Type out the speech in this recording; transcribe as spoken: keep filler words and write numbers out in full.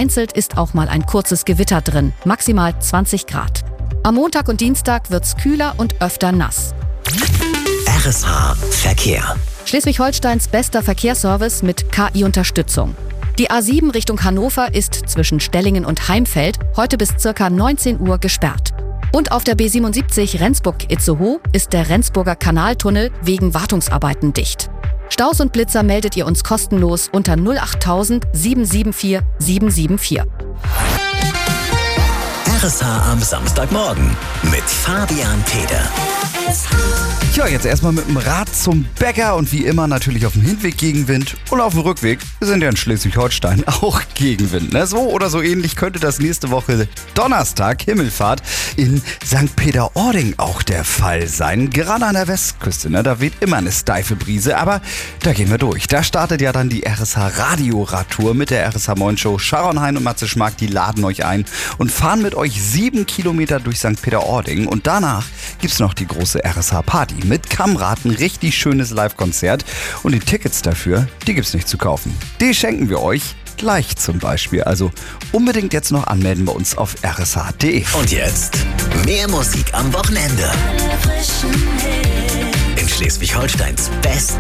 vereinzelt ist auch mal ein kurzes Gewitter drin, maximal zwanzig Grad. Am Montag und Dienstag wird's kühler und öfter nass. R S H Verkehr. Schleswig-Holsteins bester Verkehrsservice mit K I-Unterstützung. Die A sieben Richtung Hannover ist zwischen Stellingen und Heimfeld heute bis ca. neunzehn Uhr gesperrt. Und auf der B siebenundsiebzig Rendsburg-Itzehoe ist der Rendsburger Kanaltunnel wegen Wartungsarbeiten dicht. Staus und Blitzer meldet ihr uns kostenlos unter null acht null null sieben sieben vier sieben sieben vier. R S H am Samstagmorgen mit Fabian Tede. Ja, jetzt erstmal mit dem Rad zum Bäcker und wie immer natürlich auf dem Hinweg Gegenwind und auf dem Rückweg. Wir sind ja in Schleswig-Holstein auch Gegenwind. Ne? So oder so ähnlich könnte das nächste Woche Donnerstag, Himmelfahrt, in Sankt Peter-Ording auch der Fall sein. Gerade an der Westküste, ne? Da weht immer eine steife Brise, aber da gehen wir durch. Da startet ja dann die R S H Radio-Radtour mit der R S H Moin Show. Sharon Hein und Matze Schmark, die laden euch ein und fahren mit euch sieben Kilometer durch Sankt Peter-Ording. Und danach gibt's noch die große R S H Party mit Kameraden, richtig schönes Live-Konzert. Und die Tickets dafür, die gibt's nicht zu kaufen. Die schenken wir euch gleich zum Beispiel. Also unbedingt jetzt noch anmelden bei uns auf r s h punkt d e. Und jetzt mehr Musik am Wochenende. In Schleswig-Holsteins bester